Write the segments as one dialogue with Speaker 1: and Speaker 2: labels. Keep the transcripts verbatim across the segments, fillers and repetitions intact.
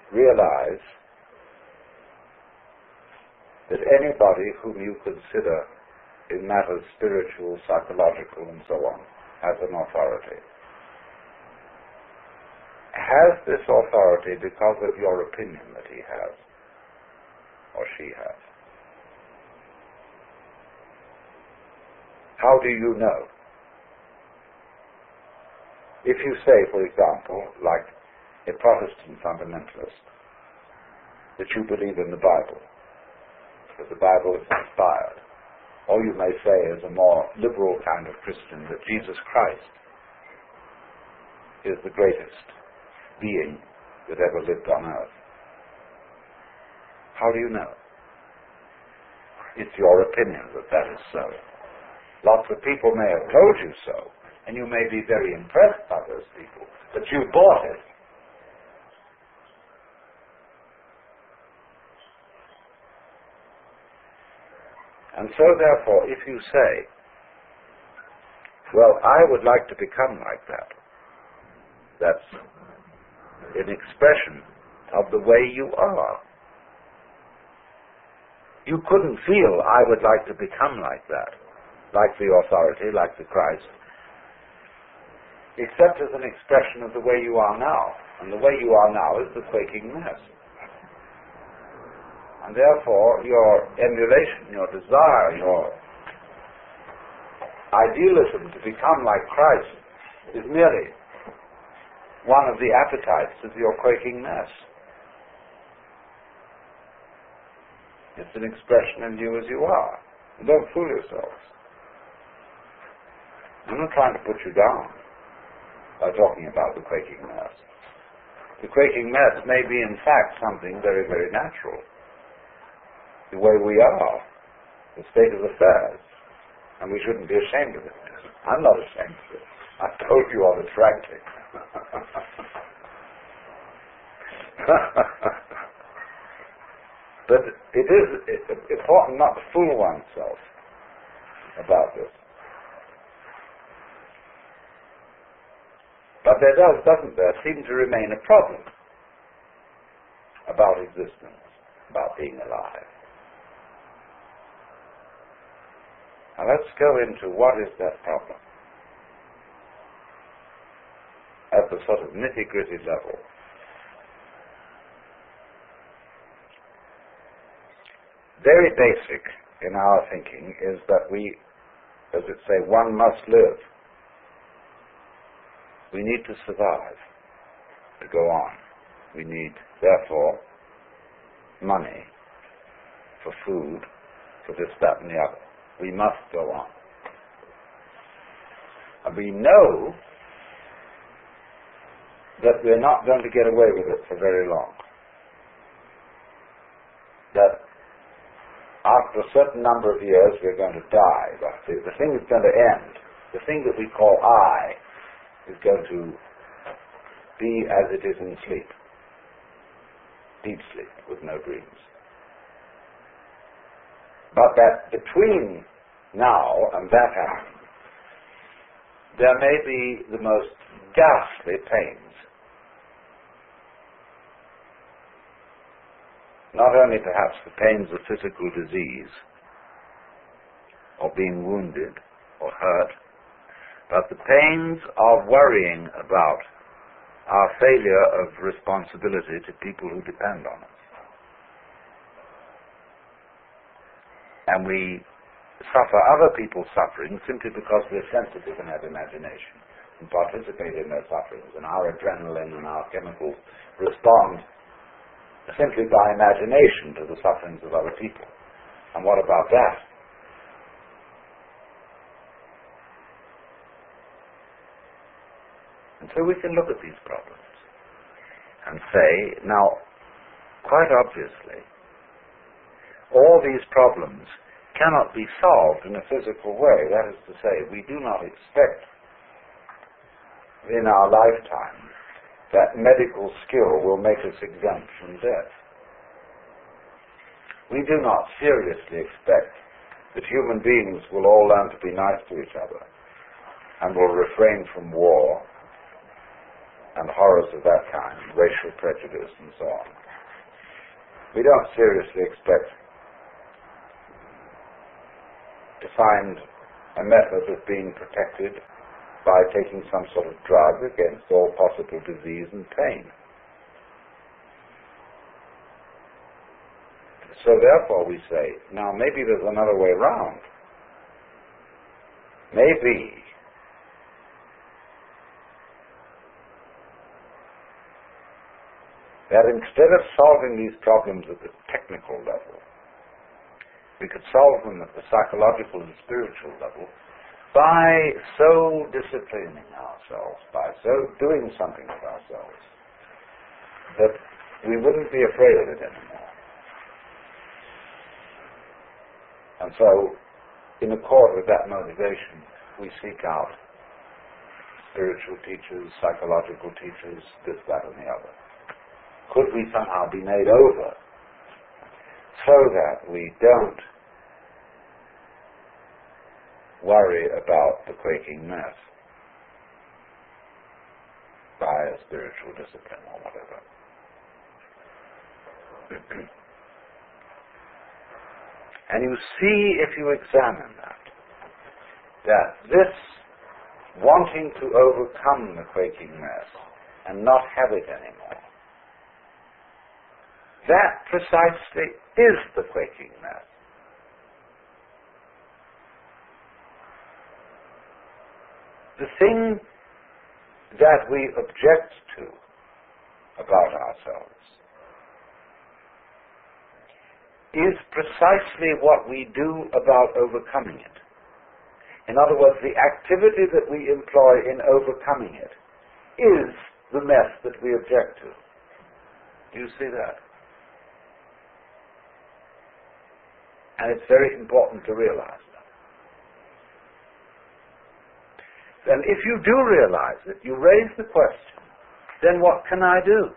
Speaker 1: realize that anybody whom you consider in matters spiritual, psychological, and so on, as an authority, has this authority because of your opinion that he has, or she has. How do you know? If you say, for example, like a Protestant fundamentalist, that you believe in the Bible, that the Bible is inspired, or you may say as a more liberal kind of Christian that Jesus Christ is the greatest being that ever lived on earth. How do you know? It's your opinion that that is so. Lots of people may have told you so, and you may be very impressed by those people, but you bought it. And so therefore, if you say, well, I would like to become like that, that's an expression of the way you are. You couldn't feel, I would like to become like that, like the authority, like the Christ, except as an expression of the way you are now. And the way you are now is the quaking mess. And therefore, your emulation, your desire, your idealism to become like Christ is merely one of the appetites of your quaking mess. It's an expression of you as you are. And don't fool yourselves. I'm not trying to put you down by talking about the quaking mess. The quaking mess may be in fact something very, very natural. The way we are, the state of affairs, and we shouldn't be ashamed of it. I'm not ashamed of it. I told you I was frantic. But it is important not to fool oneself about this. But there does, doesn't there, seem to remain a problem about existence, about being alive. Now let's go into what is that problem at the sort of nitty-gritty level. Very basic in our thinking is that we, as it say, one must live. We need to survive, to go on. We need, therefore, money for food, for this, that, and the other. We must go on. And we know that we're not going to get away with it for very long. That after a certain number of years we're going to die. The, the thing is going to end. The thing that we call I is going to be as it is in sleep. Deep sleep with no dreams. But that between now and that happening, there may be the most ghastly pains. Not only perhaps the pains of physical disease, or being wounded, or hurt, but the pains of worrying about our failure of responsibility to people who depend on us. And we suffer other people's suffering simply because we're sensitive and have imagination and participate in their sufferings, and our adrenaline and our chemicals respond simply by imagination to the sufferings of other people. And what about that? And so we can look at these problems and say, now, quite obviously, all these problems cannot be solved in a physical way. That is to say, we do not expect in our lifetime that medical skill will make us exempt from death. We do not seriously expect that human beings will all learn to be nice to each other and will refrain from war and horrors of that kind, racial prejudice and so on. We don't seriously expect to find a method of being protected by taking some sort of drug against all possible disease and pain. So therefore we say, now maybe there's another way round. Maybe that instead of solving these problems at the technical level, we could solve them at the psychological and spiritual level by so disciplining ourselves, by so doing something with ourselves, that we wouldn't be afraid of it anymore. And so, in accord with that motivation, we seek out spiritual teachers, psychological teachers, this, that, and the other. Could we somehow be made over so that we don't worry about the quaking mess by a spiritual discipline or whatever? And you see, if you examine that, that this wanting to overcome the quaking mess and not have it anymore, that precisely is the quaking mess. The thing that we object to about ourselves is precisely what we do about overcoming it. In other words, the activity that we employ in overcoming it is the mess that we object to. Do you see that? And it's very important to realize that. Then if you do realize it, you raise the question, then what can I do?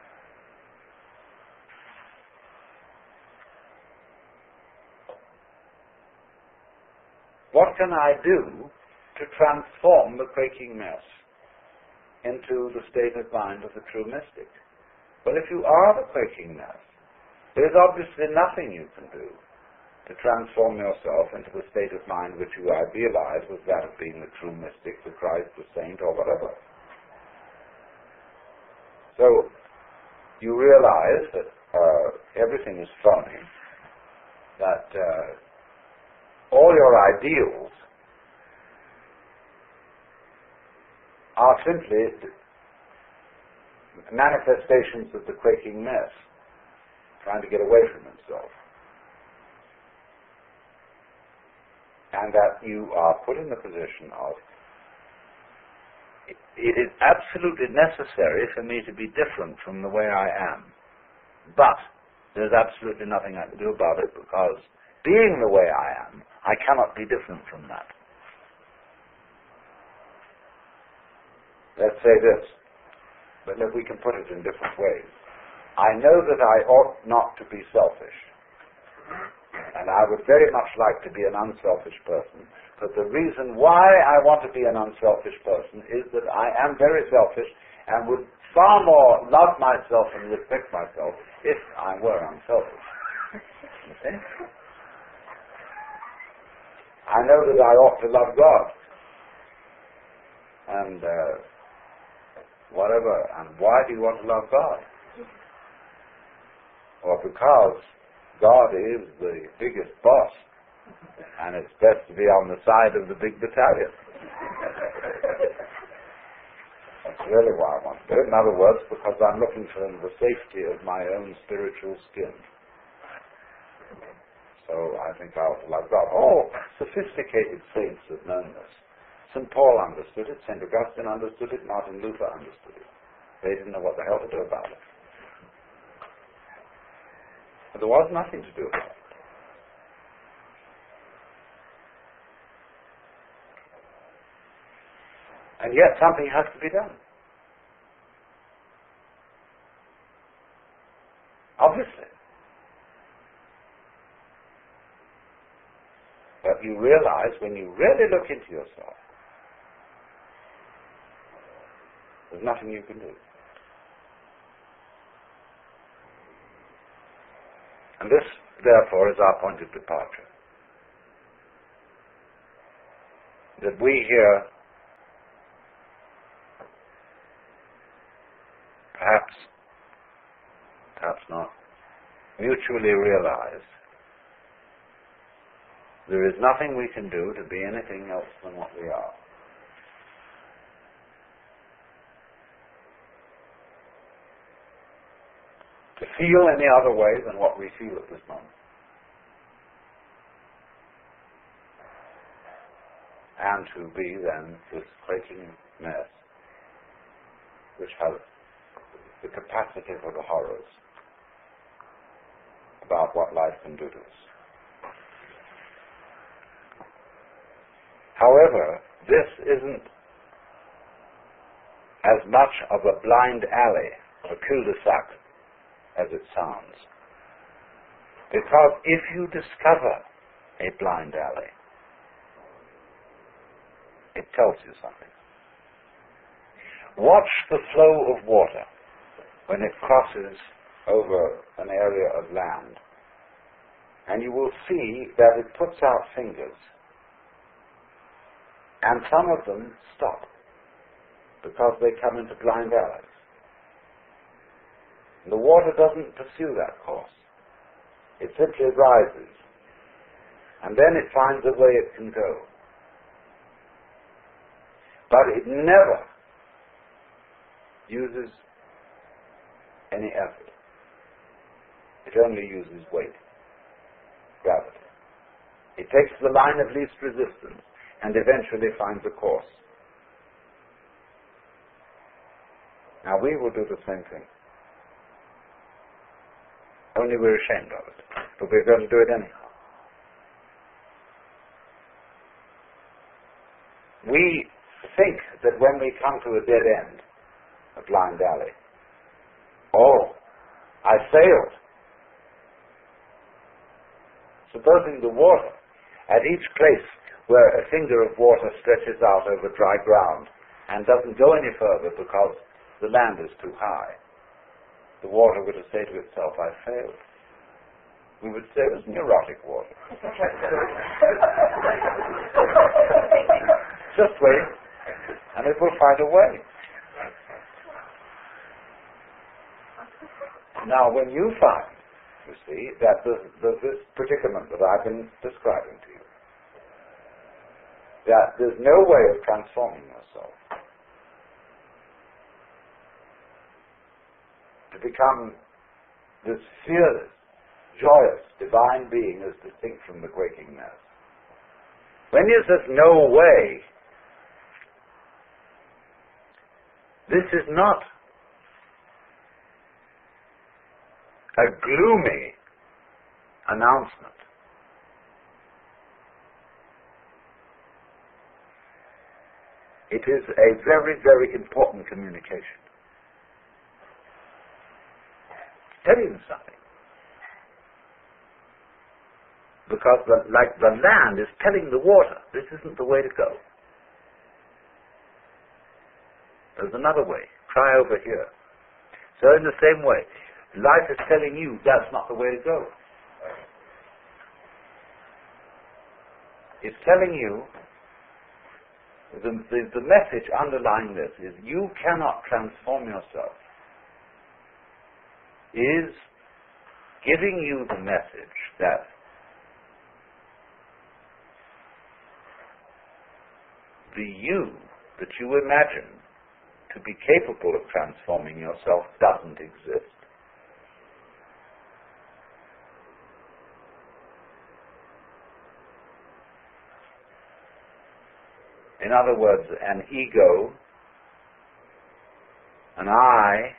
Speaker 1: What can I do to transform the quaking mess into the state of mind of the true mystic? Well, if you are the quaking mess, there's obviously nothing you can do to transform yourself into the state of mind which you idealize as that of being the true mystic, the Christ, the saint, or whatever. So, you realize that uh, everything is phony, that uh, all your ideals are simply manifestations of the quaking mess, trying to get away from himself. And that you are put in the position of, it, it is absolutely necessary for me to be different from the way I am. But there's absolutely nothing I can do about it, because being the way I am, I cannot be different from that. Let's say this, but if we can put it in different ways. I know that I ought not to be selfish, and I would very much like to be an unselfish person, but the reason why I want to be an unselfish person is that I am very selfish and would far more love myself and respect myself if I were unselfish. You see? I know that I ought to love God, and uh, whatever. And why do you want to love God? Well, because God is the biggest boss, and it's best to be on the side of the big battalion. That's really why I want to do it. In other words, because I'm looking for the safety of my own spiritual skin. So I think I ought to love God. All sophisticated saints have known this. Saint Paul understood it, Saint Augustine understood it, Martin Luther understood it. They didn't know what the hell to do about it. But there was nothing to do about it. And yet something has to be done. Obviously. But you realize, when you really look into yourself, there's nothing you can do. And this, therefore, is our point of departure. That we here, perhaps, perhaps not, mutually realize there is nothing we can do to be anything else than what we are. To feel any other way than what we feel at this moment. And to be then this quaking mess which has the capacity for the horrors about what life can do to us. However, this isn't as much of a blind alley, a cul-de-sac, as it sounds. Because if you discover a blind alley, it tells you something. Watch the flow of water when it crosses over an area of land, and you will see that it puts out fingers, and some of them stop because they come into blind alleys. And the water doesn't pursue that course. It simply rises, and then it finds a way it can go. But it never uses any effort. It only uses weight, gravity. It takes the line of least resistance and eventually finds a course. Now we will do the same thing. Only we're ashamed of it. But we're going to do it anyhow. We think that when we come to a dead end, a blind alley, oh, I failed. Supposing the water, at each place where a finger of water stretches out over dry ground and doesn't go any further because the land is too high, the water would have said to itself, I failed. We would say it was neurotic water. Just wait, and it will find a way. Now, when you find, you see, that there's, there's this predicament that I've been describing to you, that there's no way of transforming yourself to become this fearless, joyous, divine being as distinct from the quaking mess. When you say no way, this is not a gloomy announcement. It is a very, very important communication. It's telling you something. Because, the, like the land is telling the water, this isn't the way to go. There's another way. Try over here. So in the same way, life is telling you that's not the way to go. It's telling you, the, the, the message underlying this is you cannot transform yourself. Is giving you the message that the you that you imagine to be capable of transforming yourself doesn't exist. In other words, an ego, an I,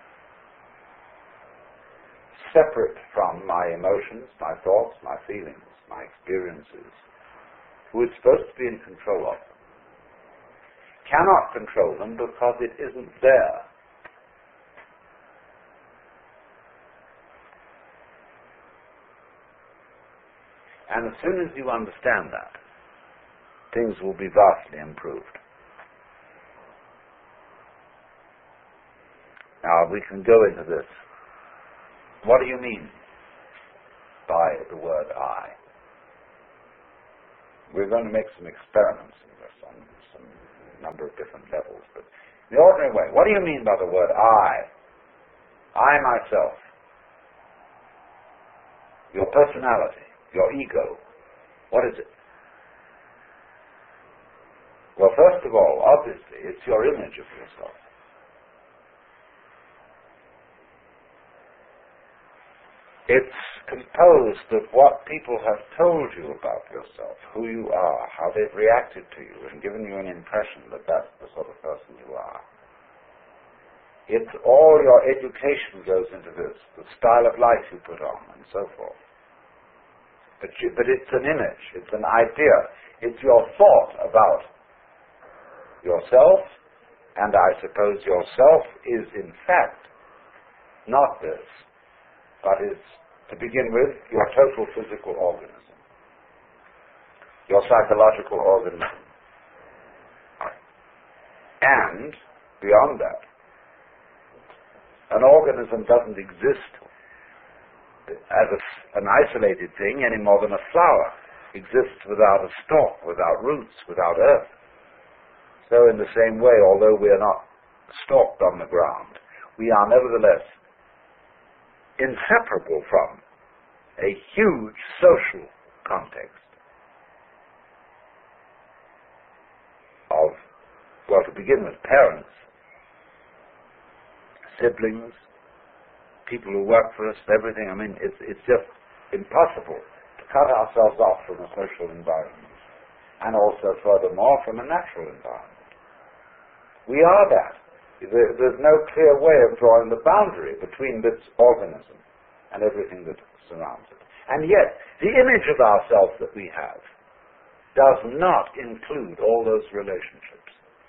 Speaker 1: separate from my emotions, my thoughts, my feelings, my experiences, who is supposed to be in control of them, cannot control them because it isn't there. And as soon as you understand that, things will be vastly improved. Now we can go into this. What do you mean? by the word I. We're going to make some experiments in this on some number of different levels, but in the ordinary way, what do you mean by the word I? I myself. Your personality, your ego. What is it? Well, first of all, obviously, it's your image of yourself. It's composed of what people have told you about yourself, who you are, how they've reacted to you, and given you an impression that that's the sort of person you are. It's all your education goes into this, the style of life you put on, and so forth. But, you, but it's an image, it's an idea, it's your thought about yourself, and I suppose yourself is in fact not this, but is, to begin with, your total physical organism, your psychological organism. And, beyond that, an organism doesn't exist as a, an isolated thing any more than a flower exists without a stalk, without roots, without earth. So in the same way, although we are not stalked on the ground, we are nevertheless inseparable from a huge social context of, well, to begin with, parents, siblings, people who work for us, everything. I mean, it's, it's just impossible to cut ourselves off from a social environment, and also, furthermore, from a natural environment. We are that. There, there's no clear way of drawing the boundary between this organism and everything that surrounds it. And yet, the image of ourselves that we have does not include all those relationships.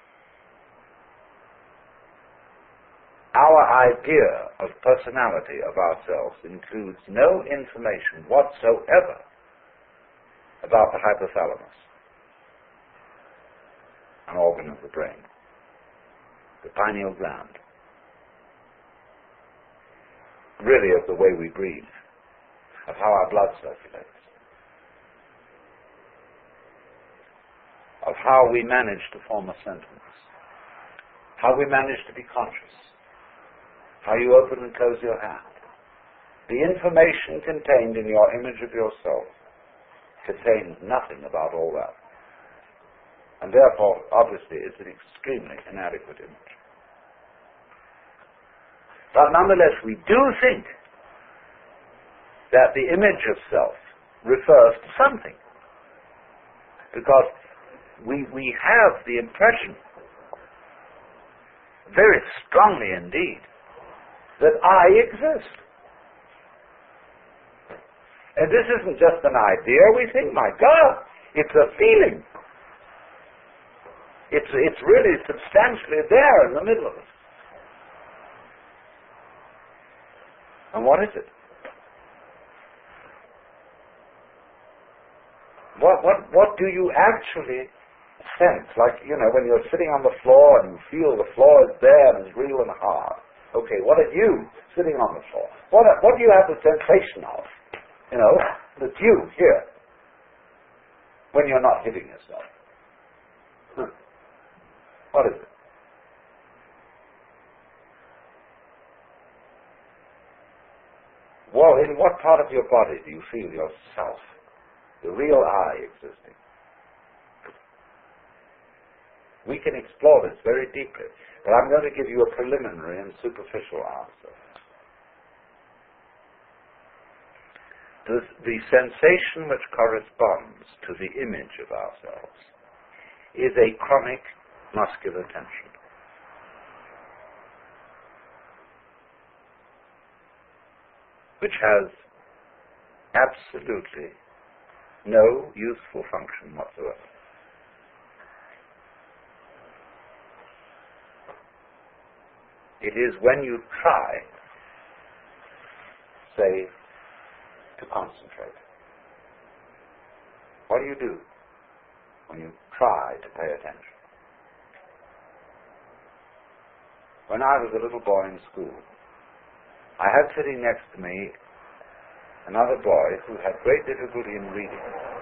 Speaker 1: Our idea of personality of ourselves includes no information whatsoever about the hypothalamus, an organ of the brain, the pineal gland, really of the way we breathe, of how our blood circulates, of how we manage to form a sentence, how we manage to be conscious, how you open and close your hand. The information contained in your image of yourself contains nothing about all that. And therefore, obviously, it's an extremely inadequate image. But nonetheless, we do think that the image of self refers to something. Because we, we have the impression, very strongly indeed, that I exist. And this isn't just an idea. We think, my God, it's a feeling. It's, it's really substantially there in the middle of it. And what is it? What, what, what do you actually sense? Like, you know, when you're sitting on the floor and you feel the floor is there and it's real and hard. Okay, what are you sitting on the floor? What, are, what do you have the sensation of? You know, that's you here. When you're not hitting yourself. Huh. What is it? Well, in what part of your body do you feel yourself? The real I existing. We can explore this very deeply, but I'm going to give you a preliminary and superficial answer. The, the sensation which corresponds to the image of ourselves is a chronic muscular tension. Which has absolutely no useful function whatsoever. It is when you try, say, to concentrate. What do you do when you try to pay attention? When I was a little boy in school, I had sitting next to me another boy who had great difficulty in reading.